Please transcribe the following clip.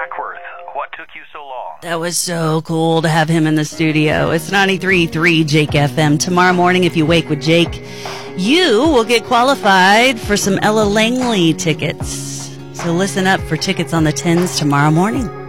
Hackworth, what took you so long? That was so cool to have him in the studio. It's 93.3 Jake FM. Tomorrow morning, if you wake with Jake, you will get qualified for some Ella Langley tickets. So listen up for tickets on the 10s tomorrow morning.